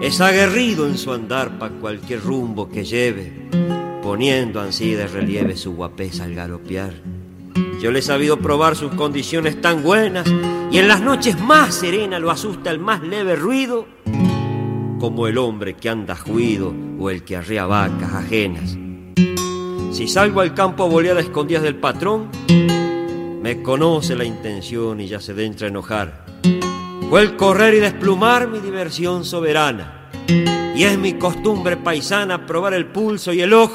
Es aguerrido en su andar pa' cualquier rumbo que lleve, poniendo ansí de relieve su guapesa al galopear. Yo le he sabido probar sus condiciones tan buenas, y en las noches más serenas lo asusta el más leve ruido, como el hombre que anda juido o el que arrea vacas ajenas. Si salgo al campo a bolear a escondidas del patrón, me conoce la intención y ya se entra a enojar. Fue el correr y desplumar mi diversión soberana, y es mi costumbre paisana probar el pulso y el ojo